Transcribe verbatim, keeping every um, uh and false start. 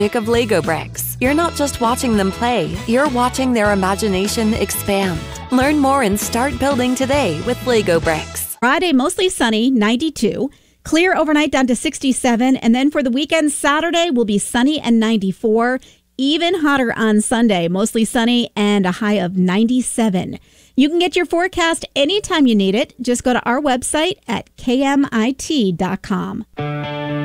of Lego bricks. You're not just watching them play, you're watching their imagination expand. Learn more and start building today with Lego bricks. Friday, mostly sunny, ninety-two. Clear overnight down to sixty-seven. And then for the weekend, Saturday will be sunny and ninety-four. Even hotter on Sunday, mostly sunny and a high of ninety-seven. You can get your forecast anytime you need it. Just go to our website at K M I T dot com.